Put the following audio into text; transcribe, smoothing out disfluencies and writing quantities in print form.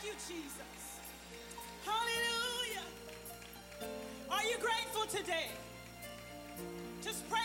Thank you, Jesus. Hallelujah. Are you grateful today? Just pray.